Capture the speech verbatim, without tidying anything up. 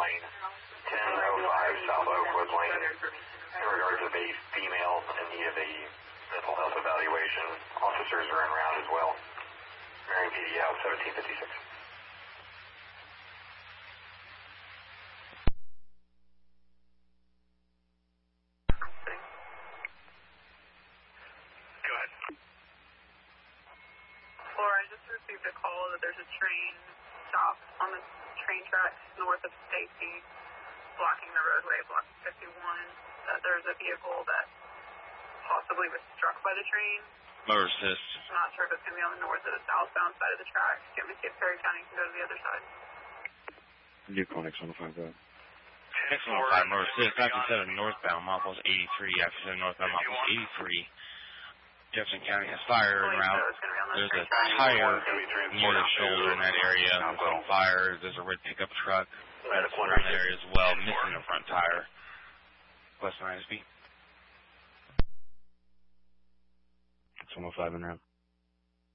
Lane, ten oh five South Oakwood Lane. In regards to the female in need of a mental health evaluation, officers are en route as well. Marion P D out seventeen fifty-six. Go ahead. Laura, I just received a call that there's a train stop on the train tracks north of Stacy, blocking the roadway, block fifty-one. That there's a vehicle that possibly was struck by the train. Motor assist. I'm not sure if it's going to be on the north or the southbound side of the tracks. Do you want me to see if Perry County can go to the other side? Vehicle X one oh five, go ahead. X one oh five, motor assist. After seven northbound, milepost eighty-three. After seven northbound, milepost eighty-three. Jefferson County has fire en route. There's a tire near the shoulder in that area. It's on fire. There's a red pickup truck that's around that area as well, missing the front tire. Western I S P. X one oh five en route.